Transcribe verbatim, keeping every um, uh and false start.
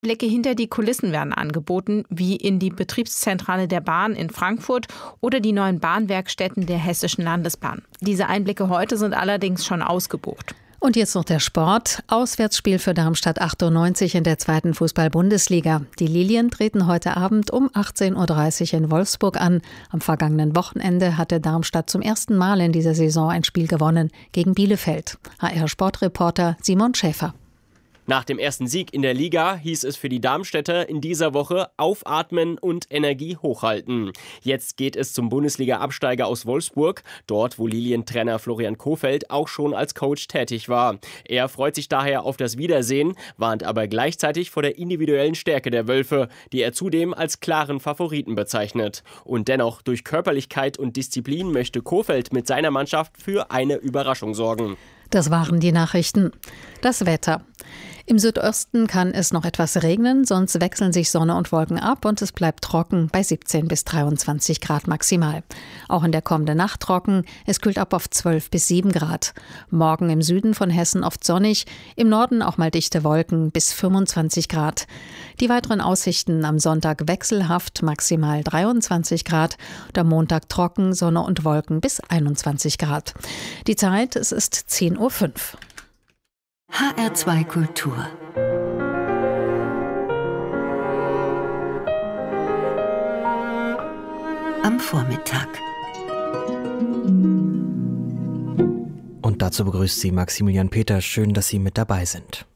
Blicke hinter die Kulissen werden angeboten, wie in die Betriebszentrale der Bahn in Frankfurt oder die neuen Bahnwerkstätten der Hessischen Landesbahn. Diese Einblicke heute sind allerdings schon ausgebucht. Und jetzt noch der Sport. Auswärtsspiel für Darmstadt achtundneunzig in der zweiten Fußball-Bundesliga. Die Lilien treten heute Abend um achtzehn Uhr dreißig in Wolfsburg an. Am vergangenen Wochenende hatte Darmstadt zum ersten Mal in dieser Saison ein Spiel gewonnen gegen Bielefeld. H R-Sportreporter Simon Schäfer. Nach dem ersten Sieg in der Liga hieß es für die Darmstädter in dieser Woche aufatmen und Energie hochhalten. Jetzt geht es zum Bundesliga-Absteiger aus Wolfsburg, dort wo Lilientrainer Florian Kohfeldt auch schon als Coach tätig war. Er freut sich daher auf das Wiedersehen, warnt aber gleichzeitig vor der individuellen Stärke der Wölfe, die er zudem als klaren Favoriten bezeichnet. Und dennoch durch Körperlichkeit und Disziplin möchte Kohfeldt mit seiner Mannschaft für eine Überraschung sorgen. Das waren die Nachrichten. Das Wetter. Im Südosten kann es noch etwas regnen, sonst wechseln sich Sonne und Wolken ab und es bleibt trocken bei siebzehn bis dreiundzwanzig Grad maximal. Auch in der kommenden Nacht trocken, es kühlt ab auf zwölf bis sieben Grad. Morgen im Süden von Hessen oft sonnig, im Norden auch mal dichte Wolken bis fünfundzwanzig Grad. Die weiteren Aussichten am Sonntag wechselhaft, maximal dreiundzwanzig Grad. Und am Montag trocken, Sonne und Wolken bis einundzwanzig Grad. Die Zeit, es ist zehn Uhr fünf. H R zwei Kultur. Am Vormittag. Und dazu begrüßt Sie Maximilian Peters. Schön, dass Sie mit dabei sind.